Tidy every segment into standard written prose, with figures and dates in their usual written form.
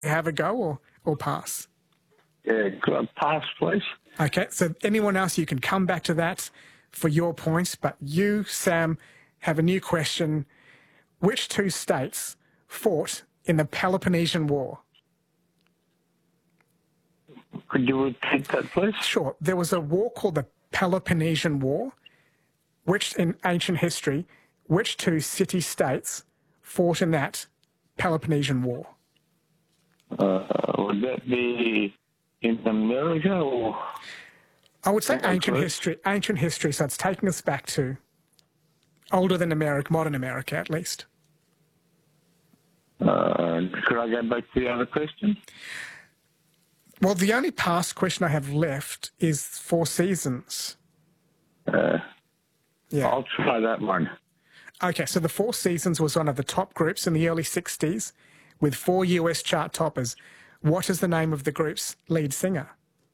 have a go or pass? Yeah, could I pass, please? Okay, so anyone else, you can come back to that for your points, but you, Sam, have a new question. Which two states fought in the Peloponnesian War? Could you repeat that, please? Sure. There was a war called the Peloponnesian War, which in ancient history, which two city-states fought in that Peloponnesian War? Would that be in America or? I would say ancient history, so it's taking us back to older than America, modern America at least. Could I go back to the other question? Well, the only past question I have left is Four Seasons. Yeah. I'll try that one. Okay, so the Four Seasons was one of the top groups in the early 60s with 4 US chart toppers. What is the name of the group's lead singer?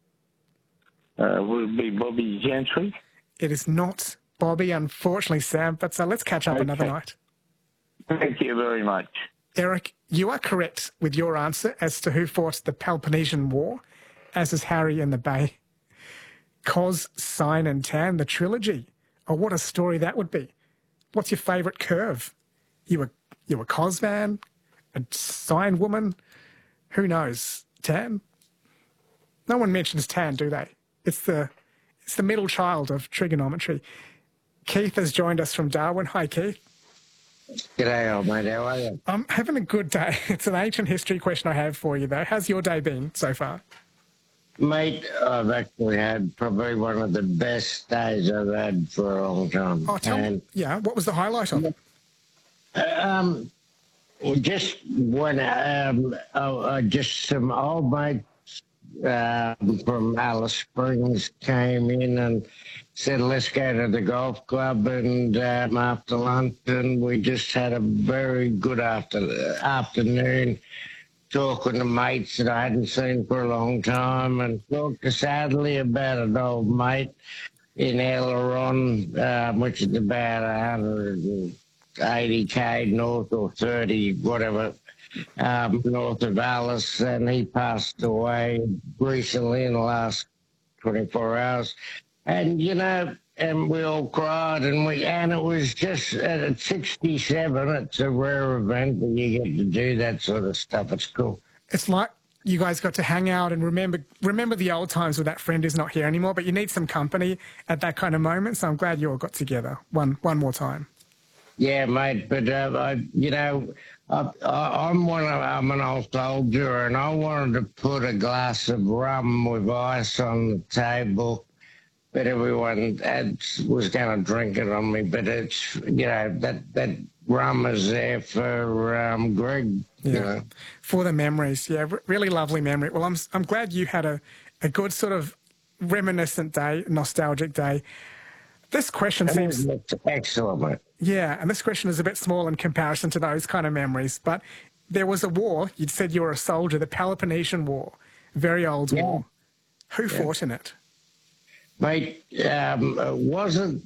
Would it be Bobby Gentry? It is not Bobby, unfortunately, Sam, but let's catch up another night. Thank you very much. Eric, you are correct with your answer as to who fought the Peloponnesian War, as is Harry in the Bay. Cos, Sign and Tan, the trilogy. Oh, what a story that would be. What's your favourite curve? You a Cos man? A Sign woman? Who knows? Tan? No one mentions Tan, do they? It's the middle child of trigonometry. Keith has joined us from Darwin. Hi, Keith. G'day, old mate. How are you? I'm having a good day. It's an ancient history question I have for you, though. How's your day been so far? Mate, I've actually had probably one of the best days I've had for a long time. Oh, tell me. Yeah, what was the highlight of it? Just when just some old mates from Alice Springs came in and said, let's go to the golf club, and after lunch, and we just had a very good afternoon talking to mates that I hadn't seen for a long time, and talked sadly about an old mate in Aileron, which is about 180k north or 30, whatever, north of Alice, and he passed away recently in the last 24 hours. And, you know, and we all cried, and it was just at 67, it's a rare event that you get to do that sort of stuff. It's cool. It's like you guys got to hang out and remember the old times where that friend is not here anymore, but you need some company at that kind of moment, so I'm glad you all got together one more time. Yeah, mate, but, you know, I'm an old soldier, and I wanted to put a glass of rum with ice on the table, but everyone was going to drink it on me. But it's, you know, that rum is there for Greg. Yeah, you know. For the memories. Yeah, really lovely memory. Well, I'm glad you had a good sort of reminiscent day, nostalgic day. This question seems excellent, mate. Yeah, and this question is a bit small in comparison to those kind of memories. But there was a war. You said you were a soldier, the Peloponnesian War, very old war. Who fought in it? Mate, it wasn't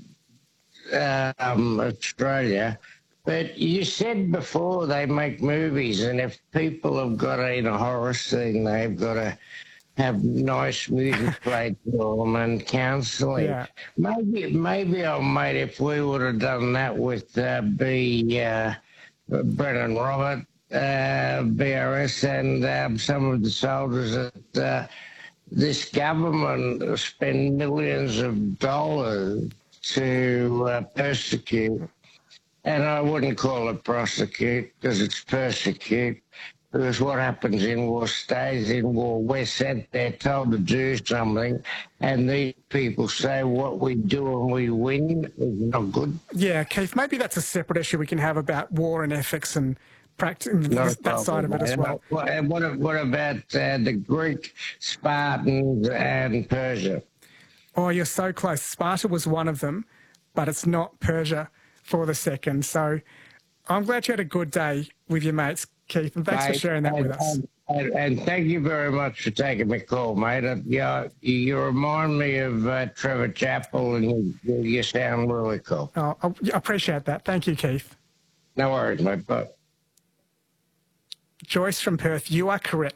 Australia, but you said before they make movies, and if people have got in a horror scene, they've got to have nice music played to them and counselling. Yeah. Maybe, old mate, if we would have done that with Brennan Robert, BRS, and some of the soldiers that this government spend millions of dollars to persecute. And I wouldn't call it prosecute, because it's persecute. Because what happens in war stays in war. We're sent there, told to do something, and these people say what we do and we win is not good. Yeah, Keith, maybe that's a separate issue we can have about war and ethics and practice, that side of it as well. What about the Greek, Spartans and Persia? Oh, you're so close. Sparta was one of them, but it's not Persia for the second. So I'm glad you had a good day with your mates, Keith, and thanks for sharing that with us. And thank you very much for taking my call, mate. You remind me of Trevor Chappell, and you sound really cool. Oh, I appreciate that. Thank you, Keith. No worries, mate. Bye. Joyce from Perth, you are correct.